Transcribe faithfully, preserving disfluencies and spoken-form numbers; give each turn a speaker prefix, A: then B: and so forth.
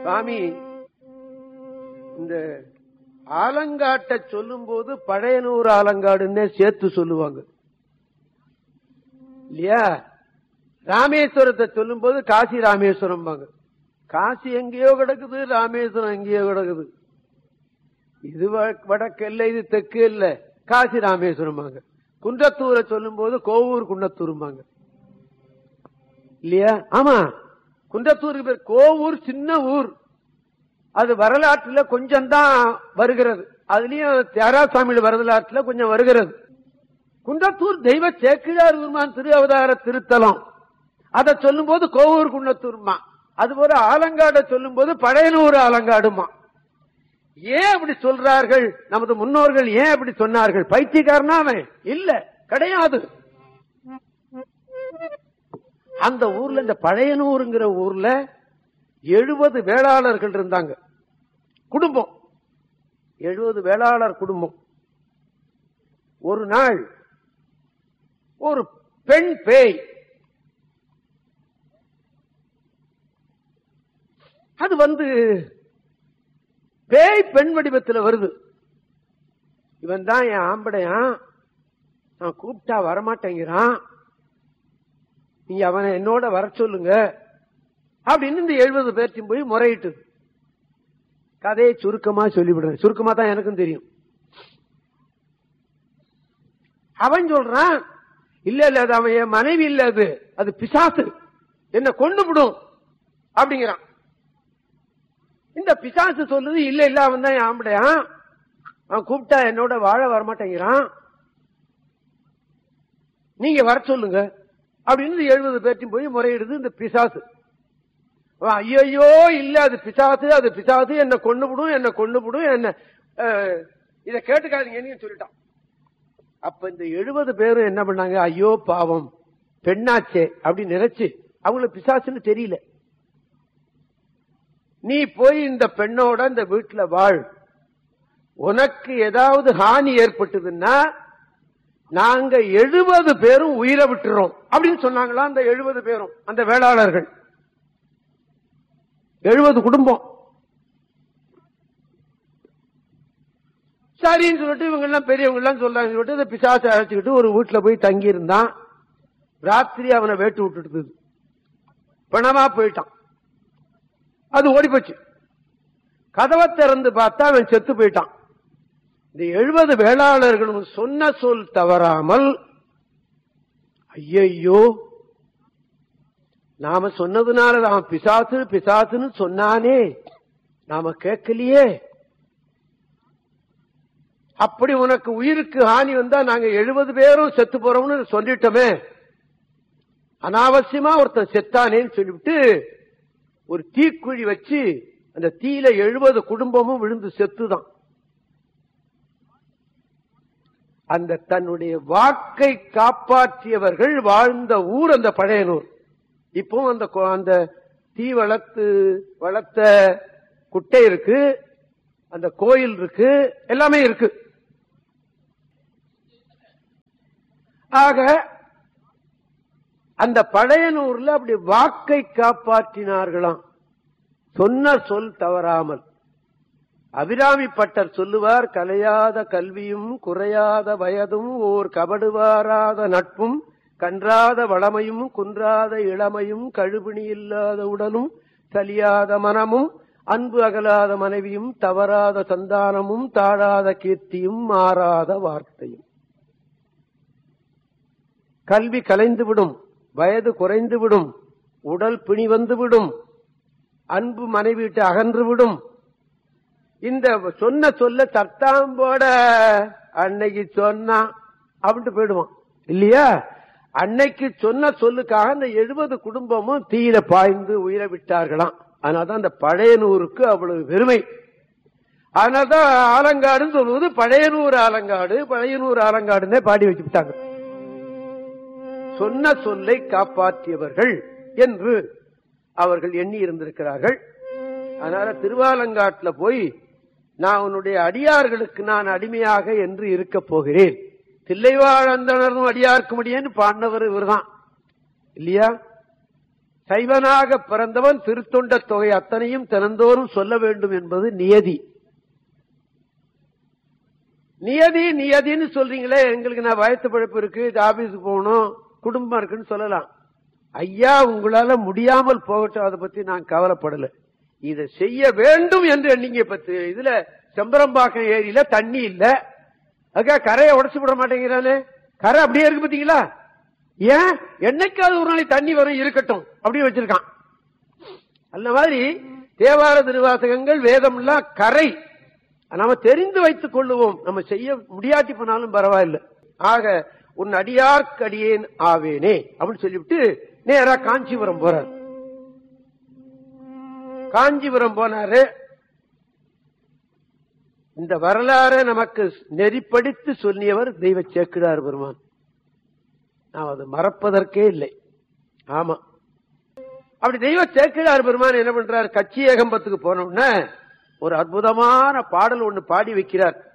A: சுவாமி இந்த ஆலங்காட்டை சொல்லும் போது பழையனூர் ஆலங்காடுன்னே சேர்த்து சொல்லுவாங்க இல்லையா? ராமேஸ்வரத்தை சொல்லும் போது காசி ராமேஸ்வரம் பாங்க. காசி எங்கேயோ கிடக்குது, ராமேஸ்வரம் எங்கேயோ கிடக்குது. இது வடக்கு இல்ல, இது தெற்கு இல்ல, காசி ராமேஸ்வரம் பாங்க. குன்றத்தூரை சொல்லும் போது கோவூர் குன்னத்தூரும்பாங்க இல்லையா? ஆமா, குன்றத்தூருக்கு பேர் கோவூர். சின்ன ஊர், அது வரலாற்றுல கொஞ்சம் தான் வருகிறது. அதுலயும் தியாகராஜசாமி வரலாற்றுல கொஞ்சம் வருகிறது. குன்றத்தூர் தெய்வ சேக்கிழார் பெருமான் திரு அவதார திருத்தலம், அதை சொல்லும் போது கோவூர் குன்னத்தூர்மா. அதுபோல ஆலங்காடை சொல்லும் போது பழையனூர் ஆலங்காடுமா. ஏன் அப்படி சொல்றார்கள்? நமது முன்னோர்கள் ஏன் அப்படி சொன்னார்கள்? பைத்தியக்காரனா அவன் இல்ல, கிடையாது. அந்த ஊர்ல, இந்த பழையனூருங்கிற ஊர்ல எழுபது வேளாளர்கள் இருந்தாங்க. குடும்பம் எழுபது வேளாளர் குடும்பம். ஒரு நாள் ஒரு பெண் பேய், அது வந்து பேய் பெண் வடிவத்தில் வருது. இவன் தான் என் ஆம்படையான், நான் கூப்பிட்டா வரமாட்டேங்கிறான், நீங்க அவனை என்னோட வர சொல்லுங்க அப்படின்னு இந்த எழுபது பேர்த்தையும் போய் முறையிட்டு. கதையை சுருக்கமா சொல்லிவிடுறேன், சுருக்கமா தான் எனக்கும் தெரியும். அவன் சொல்றான், இல்ல இல்ல அது அவன் என் மனைவி இல்ல, அது அது பிசாசு, என்ன கொண்டு விடும் அப்படிங்கிறான். இந்த பிசாசு சொல்லுது, இல்ல இல்ல அவன் தான் என் ஆம்படையான், அவன் கூப்பிட்டா என்னோட வாழ வரமாட்டேங்கிறான், நீங்க வர சொல்லுங்க அப்படின்னு எழுபது பேர்த்தையும் போய் முறையிடுது இந்த பிசாசு. ஐயோ இல்ல அது பிசாசு, அது பிசாசு, என்ன கொண்டு விடும், என்ன கொண்டு விடும், என்ன இத கேட்டுக்காதீங்கன்னு சொல்லிட்டான். அப்ப இந்த எழுபது பேரும் என்ன பண்ணாங்க, ஐயோ பாவம் பெண்ணாச்சே அப்படின்னு நினைச்சு, அவங்களுக்கு பிசாசுன்னு தெரியல, நீ போய் இந்த பெண்ணோட இந்த வீட்டுல வாழ், உனக்கு ஏதாவது ஹானி ஏற்பட்டதுன்னா நாங்க எழுபது பேரும் உயிரை விட்டுறோம் அப்படின்னு சொன்னாங்களா. அந்த எழுபது பேரும், அந்த வேளாளர்கள் எழுபது குடும்பம். சரின்னு சொல்லிட்டு இவங்க எல்லாம் பெரியவங்க எல்லாம் சொல்றாங்க சொல்லிட்டு இந்த பிசாசை அழைச்சுக்கிட்டு ஒரு வீட்டுல போய் தங்கி இருந்தான். ராத்திரி அவனை வேட்டு விட்டுட்டு பணமா போயிட்டான். அது ஓடி போச்சு. கதவை திறந்து பார்த்தா அவன் செத்து போயிட்டான். இந்த எழுபது வேளாளர்களும் சொன்ன சொல் தவறாமல், ஐயோ நாம சொன்னதுனால அவன் பிசாசு பிசாசுன்னு சொன்னானே, நாம கேட்கலையே, அப்படி உனக்கு உயிருக்கு ஹானி வந்தா நாங்க எழுபது பேரும் செத்து போறோம்னு சொல்லிட்டோமே, அனாவசியமா ஒருத்தன் செத்தானேன்னு சொல்லிவிட்டு ஒரு தீக்குழி வச்சு அந்த தீயில எழுபது குடும்பமும் விழுந்து செத்துதான். அந்த தன்னுடைய வாக்கை காப்பாற்றியவர்கள் வாழ்ந்த ஊர் அந்த பழையனூர். இப்போ அந்த அந்த தீ வளர்த்து வளர்த்த குட்டை இருக்கு, அந்த கோயில் இருக்கு, எல்லாமே இருக்கு. ஆக அந்த பழையனூர்ல அப்படி வாக்கை காப்பாற்றினார்களாம், சொன்ன சொல் தவறாமல். அபிராமி பட்டர் சொல்லுவார், கலையாத கல்வியும் குறையாத வயதும் ஓர் கபடுவாராத நட்பும் கன்றாத வளமையும் குன்றாத இளமையும் கழுபிணி இல்லாத உடலும் சலியாத மனமும் அன்பு அகலாத மனைவியும் தவறாத சந்தானமும் தாழாத கீர்த்தியும் மாறாத வார்த்தையும். கல்வி கலைந்துவிடும், வயது குறைந்துவிடும், உடல் பிணி வந்துவிடும், அன்பு மனைவிட்டு அகன்றுவிடும். இந்த சொன்ன சொல்ல தத்தாம்போட அன்னைக்கு சொன்னா அப்படின்ட்டு போயிடுவான் இல்லையா? அன்னைக்கு சொன்ன சொல்லுக்காக அந்த எழுபது குடும்பமும் தீயில பாய்ந்து உயிரை விட்டார்களாம். அதனால்தான் அந்த பழையனூருக்கு அவ்வளவு பெருமை. அதனால்தான் ஆலங்காடுன்னு சொல்லுவது பழையனூர் ஆலங்காடு, பழையனூர் ஆலங்காடுன்னே பாடி வச்சு விட்டாங்க. சொன்ன சொல்லை காப்பாற்றியவர்கள் என்று அவர்கள் எண்ணி இருந்திருக்கிறார்கள். அதனால திருவாலங்காட்டுல போய் நான் உன்னுடைய அடியார்களுக்கு நான் அடிமையாக என்று இருக்க போகிறேன், தில்லைவாழந்தனரும் அடியார்க்கு முடியேன்னு பாடினவர் இவர்தான் இல்லையா? சைவனாக பிறந்தவன் திருத்தொண்ட தொகை அத்தனையும் தினந்தோறும் சொல்ல வேண்டும் என்பது நியதி. நியதி நியதின்னு சொல்றீங்களே, எங்களுக்கு நான் வயத்து பழப்பு இருக்கு, ஆபீஸுக்கு போகணும், குடும்பம் இருக்குன்னு சொல்லலாம். ஐயா, உங்களால முடியாமல் போகட்டும், அதை பத்தி நான் கவலைப்படல. இதை செய்ய வேண்டும் என்று எண்ணிங்க. பத்து இதுல செம்பரம்பாக்கம் ஏரியில தண்ணி இல்ல, அதுக்காக கரையை உடச்சு விட மாட்டேங்கிறானே. கரை அப்படியே இருக்கு பாத்தீங்களா? ஏன்? என்னைக்காவது ஒரு நாளைக்கு தண்ணி வரும், இருக்கட்டும் அப்படின்னு வச்சிருக்கான். அந்த மாதிரி தேவார திருவாசகங்கள் வேதம் எல்லாம் கரை, நாம தெரிந்து வைத்துக் கொள்ளுவோம். நம்ம செய்ய முடியாட்டி போனாலும் பரவாயில்லை. ஆக உன் அடியார்க்கு அடியேன் ஆவேனே அப்படின்னு சொல்லிவிட்டு நேரா காஞ்சிபுரம் போறார். காஞ்சிபுரம் போனாரு. இந்த வரலாறு நமக்கு நெறிப்படுத்தி சொல்லியவர் தெய்வ சேக்கிழார் பெருமான். நாம் அது மறப்பதற்கே இல்லை. ஆமா, அப்படி தெய்வ சேக்கிழார் பெருமான் என்ன பண்றார்? கச்சி ஏகம்பத்துக்கு போனோம்னா ஒரு அற்புதமான பாடல் ஒண்ணு பாடி வைக்கிறார்.